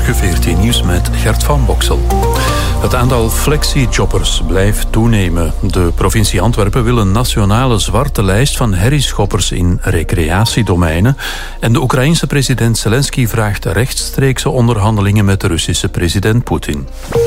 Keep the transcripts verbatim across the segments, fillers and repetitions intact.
Goedemorgen, V R T Nieuws met Gert van Boksel. Het aantal flexi-jobbers blijft toenemen. De provincie Antwerpen wil een nationale zwarte lijst van herrieschoppers in recreatiedomeinen. En de Oekraïense president Zelensky vraagt rechtstreekse onderhandelingen met de Russische president Poetin.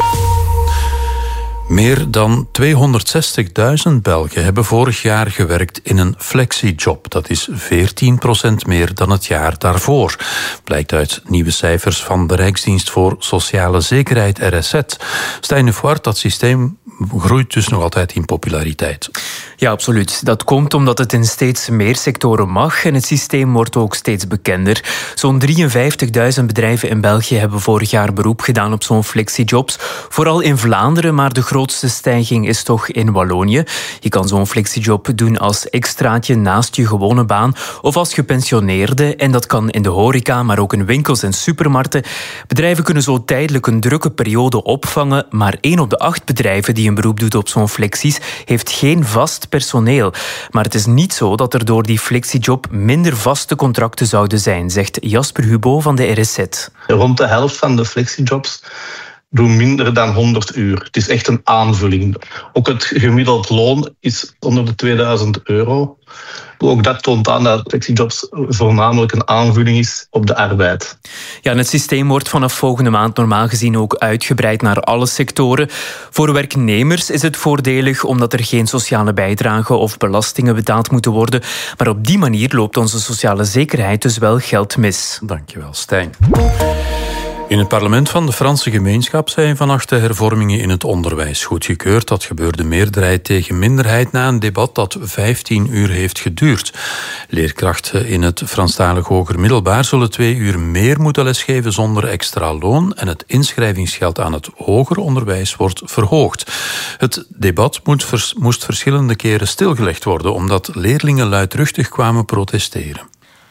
Meer dan tweehonderdzestigduizend Belgen hebben vorig jaar gewerkt in een flexi-job. Dat is veertien procent meer dan het jaar daarvoor. Blijkt uit nieuwe cijfers van de Rijksdienst voor Sociale Zekerheid, R S Z. Stijn Voort, dat systeem groeit dus nog altijd in populariteit. Ja, absoluut. Dat komt omdat het in steeds meer sectoren mag en het systeem wordt ook steeds bekender. Zo'n drieënvijftigduizend bedrijven in België hebben vorig jaar beroep gedaan op zo'n flexijobs. Vooral in Vlaanderen, maar de grootste stijging is toch in Wallonië. Je kan zo'n flexijob doen als extraatje naast je gewone baan of als gepensioneerde. En dat kan in de horeca, maar ook in winkels en supermarkten. Bedrijven kunnen zo tijdelijk een drukke periode opvangen, maar één op de acht bedrijven die een beroep doet op zo'n flexies heeft geen vast personeel. Maar het is niet zo dat er door die flexijob minder vaste contracten zouden zijn, zegt Jasper Hubo van de R S Z. Rond de helft van de flexijobs doen minder dan honderd uur. Het is echt een aanvulling. Ook het gemiddeld loon is onder de tweeduizend euro. Ook dat toont aan dat flexijobs voornamelijk een aanvulling is op de arbeid. Ja, en het systeem wordt vanaf volgende maand normaal gezien ook uitgebreid naar alle sectoren. Voor werknemers is het voordelig omdat er geen sociale bijdragen of belastingen betaald moeten worden. Maar op die manier loopt onze sociale zekerheid dus wel geld mis. Dankjewel, Stijn. In het parlement van de Franse gemeenschap zijn vannacht de hervormingen in het onderwijs goedgekeurd. Dat gebeurde meerderheid tegen minderheid na een debat dat vijftien uur heeft geduurd. Leerkrachten in het Franstalig hoger middelbaar zullen twee uur meer moeten lesgeven zonder extra loon en het inschrijvingsgeld aan het hoger onderwijs wordt verhoogd. Het debat moet vers- moest verschillende keren stilgelegd worden omdat leerlingen luidruchtig kwamen protesteren.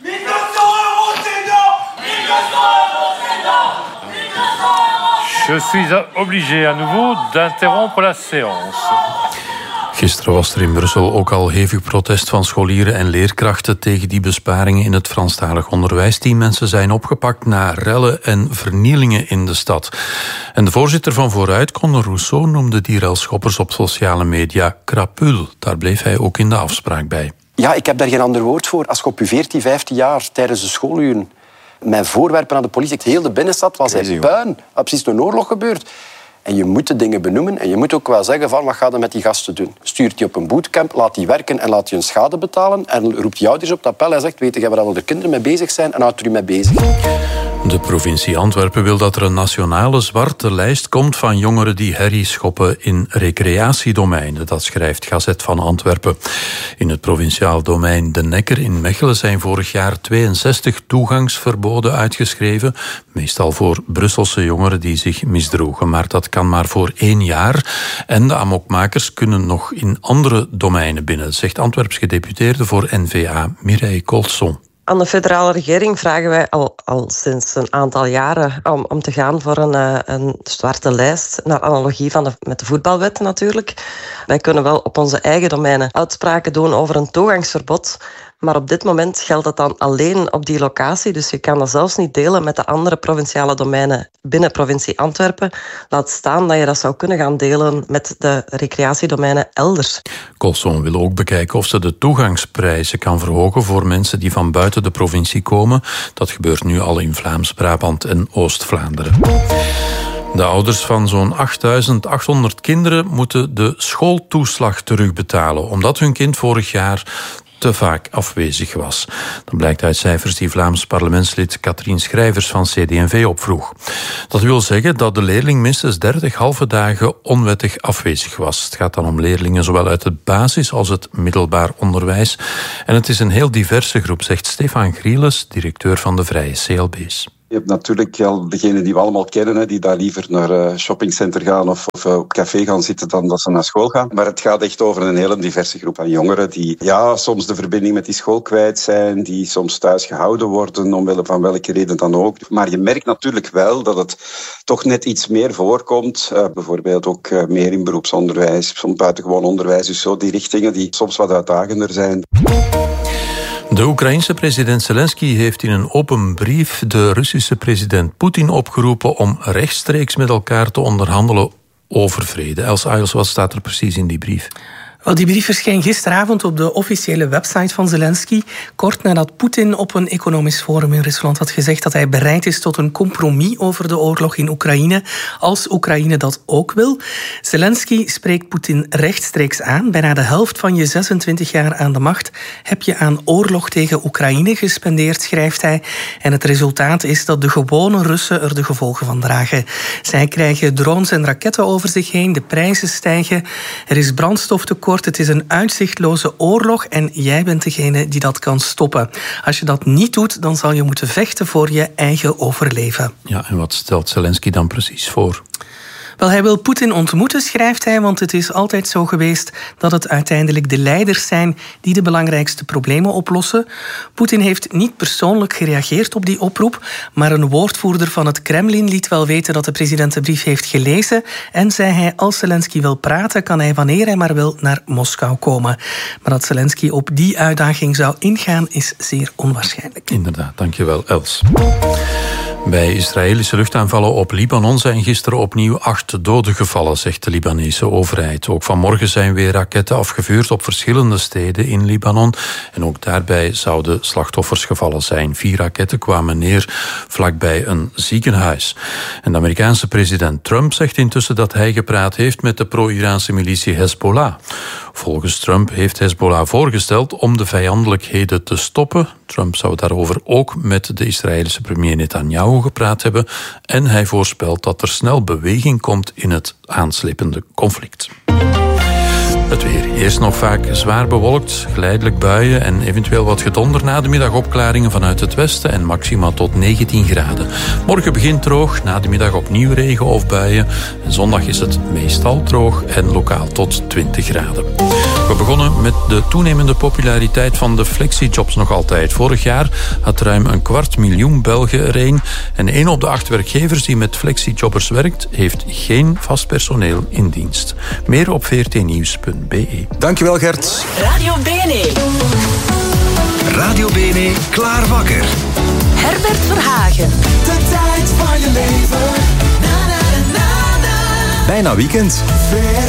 Je suis obligé à nouveau d'interrompre la séance. Gisteren was er in Brussel ook al hevig protest van scholieren en leerkrachten tegen die besparingen in het Franstalig onderwijs. Tien mensen zijn opgepakt na rellen en vernielingen in de stad. En de voorzitter van Vooruit, Conor Rousseau, noemde die relschoppers op sociale media krapul. Daar bleef hij ook in de afspraak bij. Ja, ik heb daar geen ander woord voor. Als je op je veertien, vijftien jaar tijdens de schooluren mijn voorwerpen aan de politie, heel de binnenstad was hij puin. Er precies een oorlog gebeurd. En je moet de dingen benoemen en je moet ook wel zeggen van wat ga je met die gasten doen. Stuurt die op een bootcamp, laat die werken en laat die hun schade betalen en roept die ouders op dat appel en zegt weet je waar al de kinderen mee bezig zijn en houdt er u mee bezig. De provincie Antwerpen wil dat er een nationale zwarte lijst komt van jongeren die herrie schoppen in recreatiedomeinen. Dat schrijft Gazet van Antwerpen. In het provinciaal domein De Nekker in Mechelen zijn vorig jaar tweeënzestig toegangsverboden uitgeschreven. Meestal voor Brusselse jongeren die zich misdroegen. Maar dat kan maar voor één jaar. En de amokmakers kunnen nog in andere domeinen binnen, zegt Antwerps gedeputeerde voor N V A Mireille Colson. Aan de federale regering vragen wij al, al sinds een aantal jaren om, om te gaan voor een, een zwarte lijst, naar analogie van de, met de voetbalwet natuurlijk. Wij kunnen wel op onze eigen domeinen uitspraken doen over een toegangsverbod, maar op dit moment geldt dat dan alleen op die locatie, dus je kan dat zelfs niet delen met de andere provinciale domeinen binnen provincie Antwerpen. Laat staan dat je dat zou kunnen gaan delen met de recreatiedomeinen elders. Colson wil ook bekijken of ze de toegangsprijzen kan verhogen voor mensen die van buiten de provincie komen. Dat gebeurt nu al in Vlaams-Brabant en Oost-Vlaanderen. De ouders van zo'n achtduizend achthonderd kinderen moeten de schooltoeslag terugbetalen, omdat hun kind vorig jaar te vaak afwezig was. Dat blijkt uit cijfers die Vlaams parlementslid Katrien Schrijvers van C D en V opvroeg. Dat wil zeggen dat de leerling minstens dertig halve dagen onwettig afwezig was. Het gaat dan om leerlingen zowel uit het basis- als het middelbaar onderwijs. En het is een heel diverse groep, zegt Stefan Grieles, directeur van de Vrije C L B's. Je hebt natuurlijk al degenen die we allemaal kennen, hè, die daar liever naar een shoppingcenter gaan of, of op café gaan zitten dan dat ze naar school gaan. Maar het gaat echt over een hele diverse groep van jongeren die ja, soms de verbinding met die school kwijt zijn, die soms thuis gehouden worden, omwille van welke reden dan ook. Maar je merkt natuurlijk wel dat het toch net iets meer voorkomt. Uh, bijvoorbeeld ook uh, meer in beroepsonderwijs, soms buitengewoon onderwijs, dus zo die richtingen die soms wat uitdagender zijn. De Oekraïense president Zelensky heeft in een open brief de Russische president Poetin opgeroepen om rechtstreeks met elkaar te onderhandelen over vrede. Els Ayles, wat staat er precies in die brief? Wel, die brief verscheen gisteravond op de officiële website van Zelensky, kort nadat Poetin op een economisch forum in Rusland had gezegd dat hij bereid is tot een compromis over de oorlog in Oekraïne, als Oekraïne dat ook wil. Zelensky spreekt Poetin rechtstreeks aan. Bijna de helft van je zesentwintig jaar aan de macht heb je aan oorlog tegen Oekraïne gespendeerd, schrijft hij. En het resultaat is dat de gewone Russen er de gevolgen van dragen. Zij krijgen drones en raketten over zich heen, de prijzen stijgen, er is brandstoftekort. Het is een uitzichtloze oorlog en jij bent degene die dat kan stoppen. Als je dat niet doet, dan zal je moeten vechten voor je eigen overleven. Ja, en wat stelt Zelensky dan precies voor? Wel, hij wil Poetin ontmoeten, schrijft hij, want het is altijd zo geweest dat het uiteindelijk de leiders zijn die de belangrijkste problemen oplossen. Poetin heeft niet persoonlijk gereageerd op die oproep, maar een woordvoerder van het Kremlin liet wel weten dat de president de brief heeft gelezen en zei hij, als Zelensky wil praten, kan hij wanneer hij maar wil naar Moskou komen. Maar dat Zelensky op die uitdaging zou ingaan, is zeer onwaarschijnlijk. Inderdaad, dankjewel Els. Bij Israëlische luchtaanvallen op Libanon zijn gisteren opnieuw acht doden gevallen, zegt de Libanese overheid. Ook vanmorgen zijn weer raketten afgevuurd op verschillende steden in Libanon. En ook daarbij zouden slachtoffers gevallen zijn. Vier raketten kwamen neer vlakbij een ziekenhuis. En de Amerikaanse president Trump zegt intussen dat hij gepraat heeft met de pro-Iraanse militie Hezbollah. Volgens Trump heeft Hezbollah voorgesteld om de vijandelijkheden te stoppen. Trump zou daarover ook met de Israëlische premier Netanyahu gepraat hebben. En hij voorspelt dat er snel beweging komt in het aanslepende conflict. Het weer. Eerst nog vaak zwaar bewolkt, geleidelijk buien en eventueel wat gedonder. Na de middag opklaringen vanuit het westen en maxima tot negentien graden. Morgen begint droog, na de middag opnieuw regen of buien. En zondag is het meestal droog en lokaal tot twintig graden. We begonnen met de toenemende populariteit van de flexijobs nog altijd. Vorig jaar had ruim een kwart miljoen Belgen er een. En één op de acht werkgevers die met flexijobbers werkt, heeft geen vast personeel in dienst. Meer op v r t nieuws punt b e. Dankjewel, Gert. Radio Bene. Radio Bene, klaar wakker. Herbert Verhagen. De tijd van je leven. Na, na, na, na. Bijna weekend.